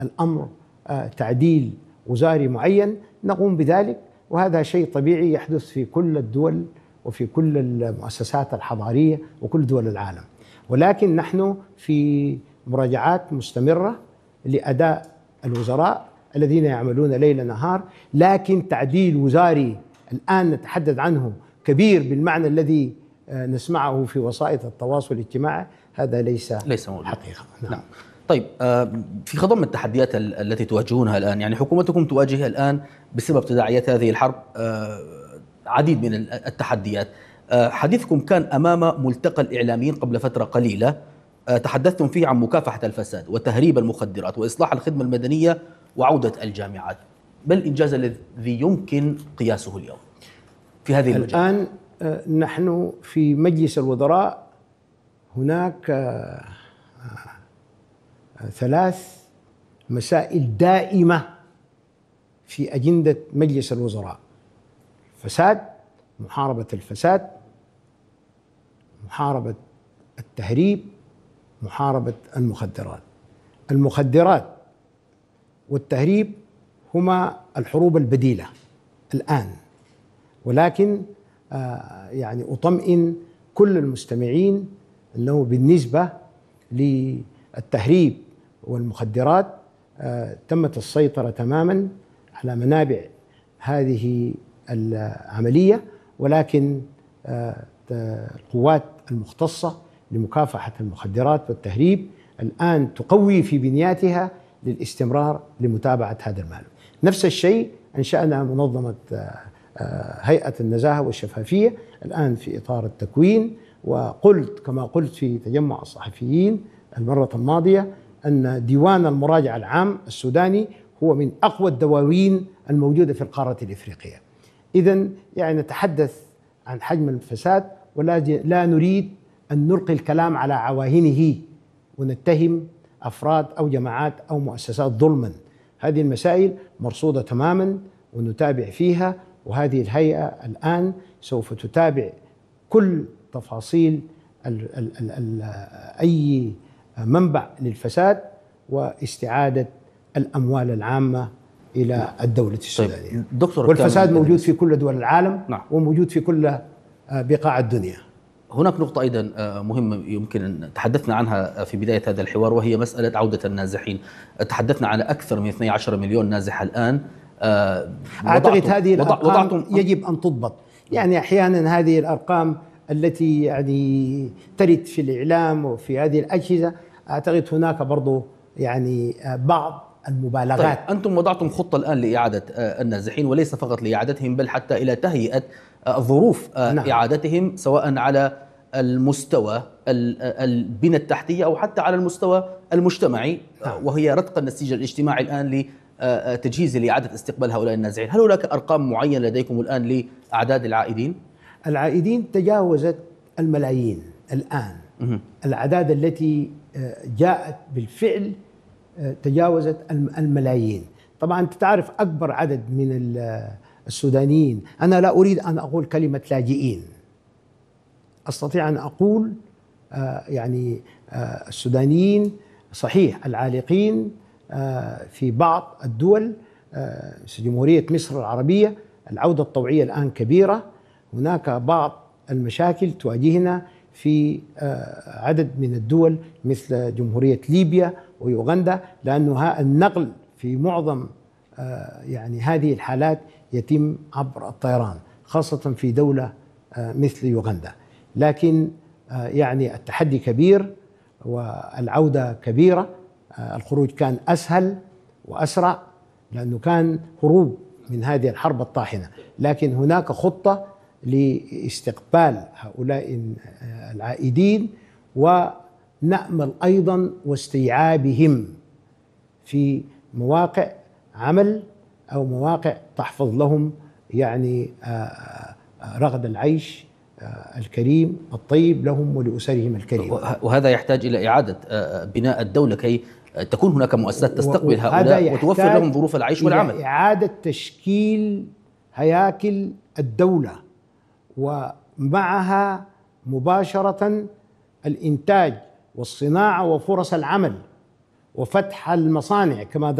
الأمر تعديل وزاري معين نقوم بذلك، وهذا شيء طبيعي يحدث في كل الدول وفي كل المؤسسات الحضارية وكل دول العالم. ولكن نحن في مراجعات مستمرة لأداء الوزراء الذين يعملون ليل نهار، لكن تعديل وزاري الآن نتحدث عنه كبير بالمعنى الذي نسمعه في وسائط التواصل الاجتماعي، هذا ليس موجود حقيقة. نعم. طيب، في خضم التحديات التي تواجهونها الآن، يعني حكومتكم تواجهها الآن بسبب تداعيات هذه الحرب عديد من التحديات. حديثكم كان أمام ملتقى الإعلاميين قبل فترة قليلة، تحدثتم فيه عن مكافحة الفساد وتهريب المخدرات وإصلاح الخدمة المدنية وعودة الجامعات. ما الإنجاز الذي يمكن قياسه اليوم في هذه المجال؟ الآن نحن في مجلس الوزراء هناك 3 مسائل دائمة في أجندة مجلس الوزراء: الفساد، محاربة الفساد، محاربة التهريب، محاربة المخدرات. المخدرات والتهريب هما الحروب البديلة الآن، ولكن يعني أطمئن كل المستمعين أنه بالنسبة للتهريب والمخدرات تمت السيطرة تماما على منابع هذه العملية، ولكن القوات المختصة لمكافحة المخدرات والتهريب الآن تقوي في بنياتها للاستمرار لمتابعة هذا المال. نفس الشيء أنشأنا منظمة هيئة النزاهة والشفافية الآن في إطار التكوين، وقلت كما قلت في تجمع الصحفيين المرة الماضية أن ديوان المراجع العام السوداني هو من أقوى الدواوين الموجودة في القارة الإفريقية. إذن يعني نتحدث عن حجم الفساد ولا نريد أن نلقي الكلام على عواهنه ونتهم أفراد أو جماعات أو مؤسسات ظلما. هذه المسائل مرصودة تماما ونتابع فيها، وهذه الهيئة الآن سوف تتابع كل تفاصيل أي منبع للفساد واستعادة الأموال العامة إلى الدولة السودانية. طيب دكتور، والفساد موجود في كل دول العالم. نعم. وموجود في كل بقاع الدنيا. هناك نقطة أيضا مهمة يمكن أن تحدثنا عنها في بداية هذا الحوار، وهي مسألة عودة النازحين. تحدثنا عن أكثر من 12 مليون نازح الآن. أعتقد هذه الأرقام يجب أن تضبط. يعني أحيانا هذه الأرقام التي يعني ترد في الإعلام وفي هذه الأجهزة، أعتقد هناك برضو يعني بعض المبالغات. طيب، أنتم وضعتم خطة الآن لإعادة النازحين، وليس فقط لإعادتهم بل حتى إلى تهيئة ظروف نعم. إعادتهم، سواء على المستوى البنى التحتية أو حتى على المستوى المجتمعي. نعم. وهي رتق النسيج الاجتماعي الآن لتجهيز لإعادة استقبال هؤلاء النازحين. هل هناك أرقام معينة لديكم الآن لأعداد العائدين؟ العائدين تجاوزت الملايين الآن. الأعداد التي جاءت بالفعل تجاوزت الملايين. طبعا أنت تعرف أكبر عدد من السودانيين، أنا لا أريد أن أقول كلمة لاجئين، أستطيع أن أقول يعني السودانيين صحيح العالقين في بعض الدول، في جمهورية مصر العربية العودة الطوعية الآن كبيرة. هناك بعض المشاكل تواجهنا في عدد من الدول مثل جمهورية ليبيا ويوغندا، لأنه النقل في معظم يعني هذه الحالات يتم عبر الطيران، خاصة في دولة مثل يوغندا. لكن يعني التحدي كبير والعودة كبيرة. الخروج كان أسهل وأسرع لأنه كان هروب من هذه الحرب الطاحنة، لكن هناك خطة لاستقبال هؤلاء العائدين، ونأمل أيضا واستيعابهم في مواقع عمل أو مواقع تحفظ لهم يعني رغد العيش الكريم الطيب لهم ولأسرهم الكريمة. وهذا يحتاج إلى إعادة بناء الدولة كي تكون هناك مؤسسات تستقبل هؤلاء وتوفر لهم ظروف العيش والعمل. إعادة تشكيل هياكل الدولة، ومعها مباشرة الإنتاج والصناعة وفرص العمل، وفتح المصانع كما